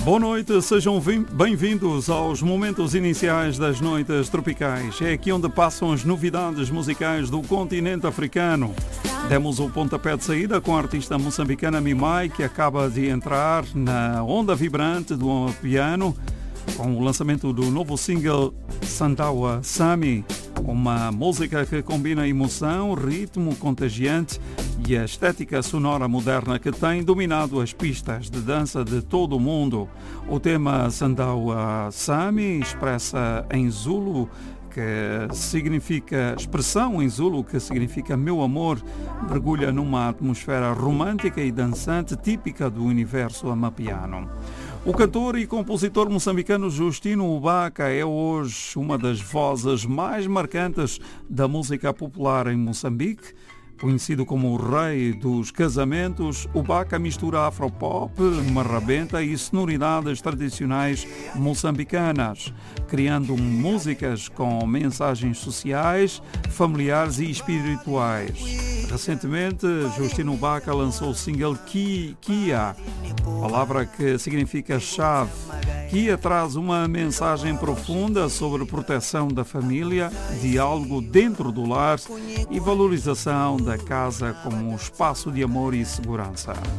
Boa noite, sejam bem-vindos aos momentos iniciais das noites tropicais. É aqui onde passam as novidades musicais do continente africano. Demos o pontapé de saída com a artista moçambicana Mimai, que acaba de entrar na onda vibrante do piano com o lançamento do novo single Sandawa Sami, uma música que combina emoção, ritmo contagiante e a estética sonora moderna que tem dominado as pistas de dança de todo o mundo. O tema Sandawa Sami expressa em Zulu, que significa expressão em Zulu, que significa meu amor, mergulha numa atmosfera romântica e dançante típica do universo amapiano. O cantor e compositor moçambicano Justino Ubaka é hoje uma das vozes mais marcantes da música popular em Moçambique. Conhecido como o rei dos casamentos, Ubaka mistura afropop, marrabenta e sonoridades tradicionais moçambicanas, criando músicas com mensagens sociais, familiares e espirituais. Recentemente, Justino Ubaka lançou o single Kia, palavra que significa chave. Kia traz uma mensagem profunda sobre proteção da família, diálogo dentro do lar e valorização da casa como um espaço de amor e segurança.